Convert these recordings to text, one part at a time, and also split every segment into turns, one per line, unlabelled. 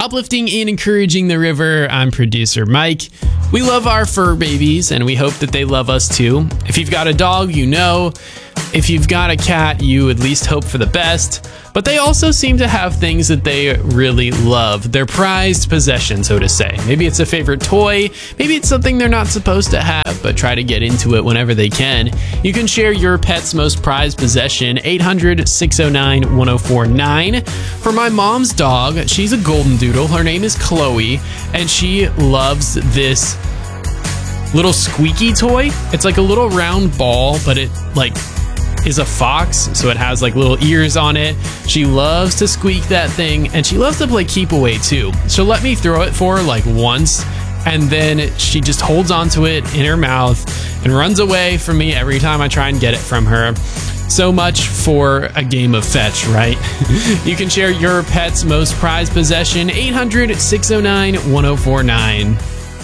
Uplifting and encouraging the river, I'm producer Mike. We love our fur babies, and we hope that they love us too. If you've got a dog, you know. If you've got a cat, you at least hope for the best. But they also seem to have things that they really love. Their prized possession, so to say. Maybe it's a favorite toy. Maybe it's something they're not supposed to have, but try to get into it whenever they can. You can share your pet's most prized possession, 800-609-1049. For my mom's dog, she's a golden doodle. Her name is Chloe, and she loves this little squeaky toy. It's like a little round ball, but it is a fox, so it has like little ears on it. She loves to squeak that thing, and she loves to play keep away too. She'll let me throw it for her like once, and then she just holds onto it in her mouth and runs away from me every time I try and get it from her. So much for a game of fetch, right? You can share your pet's most prized possession, 800-609-1049.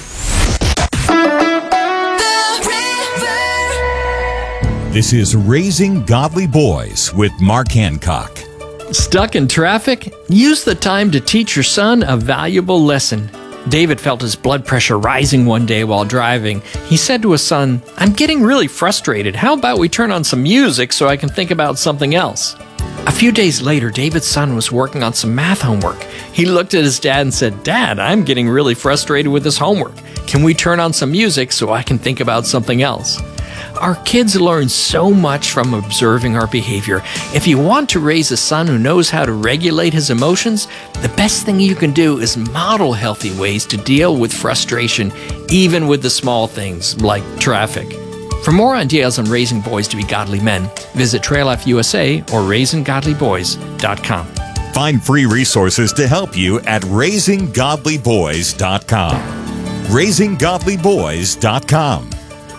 This is Raising Godly Boys with Mark Hancock.
Stuck in traffic? Use the time to teach your son a valuable lesson. David felt his blood pressure rising one day while driving. He said to his son, "I'm getting really frustrated. How about we turn on some music so I can think about something else?" A few days later, David's son was working on some math homework. He looked at his dad and said, "Dad, I'm getting really frustrated with this homework. Can we turn on some music so I can think about something else?" Our kids learn so much from observing our behavior. If you want to raise a son who knows how to regulate his emotions, the best thing you can do is model healthy ways to deal with frustration, even with the small things like traffic. For more ideas on raising boys to be godly men, visit Trail Life USA or RaisingGodlyBoys.com.
Find free resources to help you at RaisingGodlyBoys.com. RaisingGodlyBoys.com.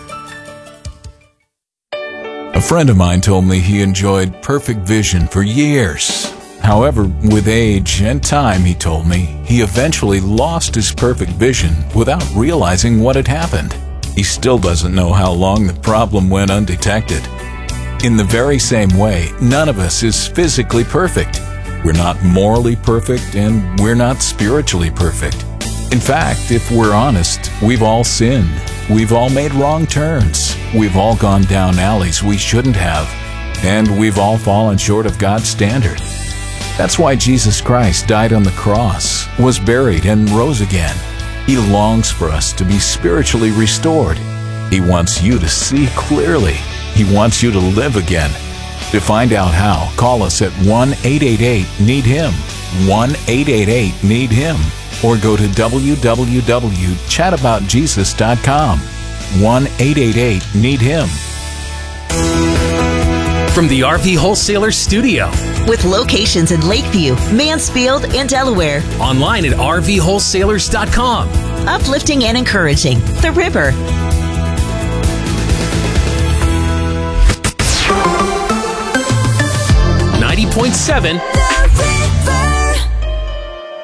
A friend of mine told me he enjoyed perfect vision for years. However, with age and time, he told me, he eventually lost his perfect vision without realizing what had happened. He still doesn't know how long the problem went undetected. In the very same way, none of us is physically perfect. We're not morally perfect, and we're not spiritually perfect. In fact, if we're honest, we've all sinned. We've all made wrong turns. We've all gone down alleys we shouldn't have. And we've all fallen short of God's standard. That's why Jesus Christ died on the cross, was buried, and rose again. He longs for us to be spiritually restored. He wants you to see clearly. He wants you to live again. To find out how, call us at 1-888-NEED-HIM, 1-888-NEED-HIM, or go to www.chataboutjesus.com, 1-888-NEED-HIM.
From the RV Wholesaler Studio.
With locations in Lakeview, Mansfield, and Delaware.
Online at RVWholesalers.com.
Uplifting and encouraging the river. .7